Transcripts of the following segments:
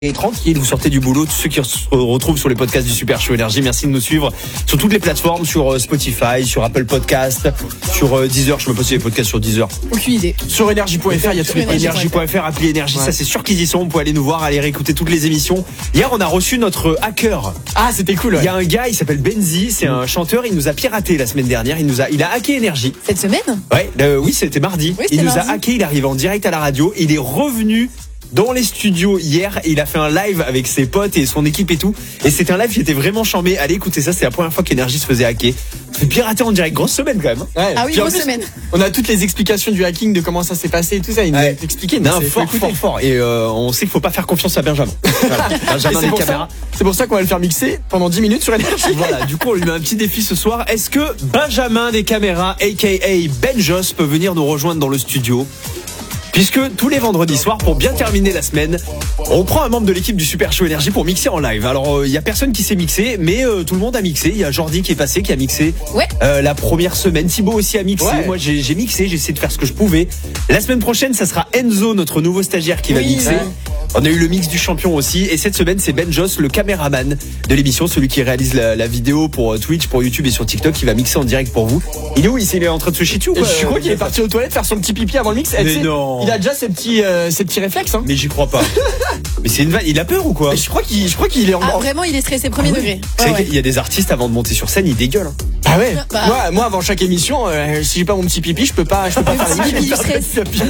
Et tranquille, vous sortez du boulot, tous ceux qui se retrouvent sur les podcasts du Super Show Énergie, merci de nous suivre sur toutes les plateformes, sur Spotify, sur Apple Podcast, sur Deezer, je sais même pas si il y a des podcasts sur Deezer. Aucune idée. Sur énergie.fr, il y a tous les énergie.fr, appli Énergie, ça c'est sûr qu'ils y sont, vous pouvez aller nous voir, aller réécouter toutes les émissions. Hier, on a reçu notre hacker. Ah, c'était cool. Il y a un gars, il s'appelle Benzi, c'est un chanteur, il nous a piraté la semaine dernière, il a hacké Énergie. Cette semaine? Ouais, oui, c'était mardi. Oui, c'était il nous mardi. a hacké, il est arrivé en direct à la radio, il est revenu dans les studios hier, il a fait un live avec ses potes et son équipe et tout. Et c'était un live qui était vraiment chambé. Allez écoutez ça, c'est la première fois qu'Énergie se faisait hacker. C'est piraté en direct, grosse semaine quand même. Ouais. Ah oui, grosse semaine. On a toutes les explications du hacking, de comment ça s'est passé et tout ça. Il nous a expliqué. Non, fort. Et on sait qu'il faut pas faire confiance à Benjamin. Voilà. Benjamin des caméras. C'est pour ça qu'on va le faire mixer pendant 10 minutes sur Énergie. Voilà, du coup on lui met un petit défi ce soir. Est-ce que Benjamin des caméras, a.k.a. Benjos, peut venir nous rejoindre dans le studio ? Puisque tous les vendredis soirs, pour bien terminer la semaine, on prend un membre de l'équipe du Super Show Énergie pour mixer en live. Alors, il y a personne qui s'est mixé, mais tout le monde a mixé. Il y a Jordi qui est passé, qui a mixé la première semaine. Thibaut aussi a mixé. Ouais. Moi, j'ai mixé, j'ai essayé de faire ce que je pouvais. La semaine prochaine, ça sera Enzo, notre nouveau stagiaire, qui va mixer. Ouais. On a eu le mix du champion aussi. Et cette semaine, c'est Benjos, le caméraman de l'émission, celui qui réalise la vidéo pour Twitch, pour YouTube et sur TikTok, qui va mixer en direct pour vous. Il est où? Il est en train de se chier dessus ou quoi? Je crois qu'il est parti aux toilettes faire son petit pipi avant le mix. Mais non. Il a déjà ses petits réflexes. Hein. Mais j'y crois pas. Mais c'est une vanne. Il a peur ou quoi? Mais je crois qu'il est en. Ah, vraiment, il est stressé premier degré. Il y a des artistes avant de monter sur scène, ils dégueulent. Hein. Ah ouais. Moi, avant chaque émission, si j'ai pas mon petit pipi, je peux pas faire pipi, il stresse.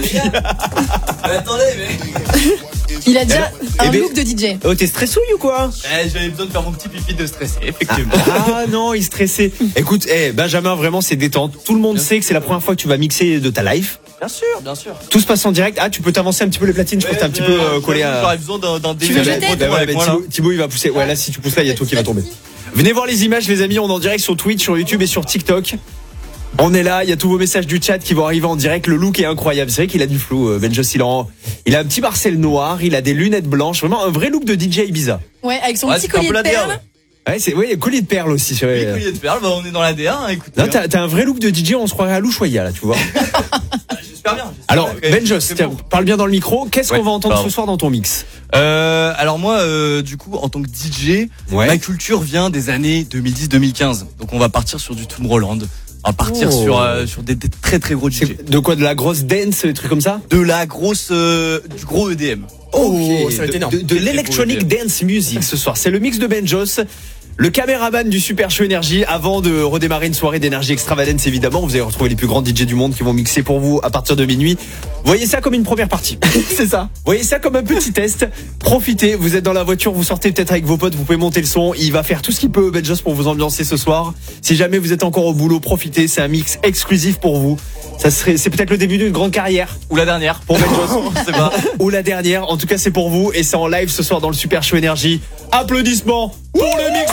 Attendez, mais. Il a déjà un look de DJ. Oh, t'es stressouille ou quoi? J'avais besoin de faire mon petit pipi de stresser, effectivement. Ah non, il stressait. Écoute, Benjamin, vraiment, c'est détente. Tout le monde sait que c'est la première fois que tu vas mixer de ta life. Bien sûr. Tout se passe en direct. Ah, tu peux t'avancer un petit peu les platines. Je pense que t'es un petit peu collé à. J'aurais besoin d'un Tu veux jeter? Thibaut, il va pousser. Ouais, là, si tu pousses là, il y a tout qui va tomber. Venez voir les images, les amis. On est en direct sur Twitch, sur YouTube et sur TikTok. On est là, il y a tous vos messages du chat qui vont arriver en direct. Le look est incroyable. C'est vrai qu'il a du flou, Benjos. Il a un petit Marcel noir, il a des lunettes blanches. Vraiment un vrai look de DJ Ibiza. Ouais, avec son petit collier de perles. Ouais, collier de perles aussi. C'est vrai. Collier de perles, on est dans la D1, écoute. Non, t'as un vrai look de DJ, on se croirait à l'Ushuaïa, là, tu vois. J'espère bien. Alors, Benjos, parle bien dans le micro. Qu'est-ce qu'on va entendre ce soir dans ton mix? Alors moi, du coup, en tant que DJ, ma culture vient des années 2010-2015. Donc on va partir sur du Tomorrowland. On va partir sur des très très gros DJ. De quoi? De la grosse dance, des trucs comme ça? De la grosse, du gros EDM. Ça va être énorme. De l'electronic dance music ce soir. C'est le mix de Benjos, le caméraman du Super Show Énergie. Avant de redémarrer une soirée d'énergie extravagance, évidemment, vous allez retrouver les plus grands DJ du monde qui vont mixer pour vous à partir de minuit. Voyez ça comme une première partie. C'est ça. Voyez ça comme un petit test. Profitez, vous êtes dans la voiture, vous sortez peut-être avec vos potes, vous pouvez monter le son. Il va faire tout ce qu'il peut, Benjos, pour vous ambiancer ce soir. Si jamais vous êtes encore au boulot, profitez. C'est un mix exclusif pour vous. C'est peut-être le début d'une grande carrière. Ou la dernière. Pour Benjos. C'est pas. Ou la dernière. En tout cas, c'est pour vous. Et c'est en live ce soir dans le Super Show Énergie. Applaudissements pour le mix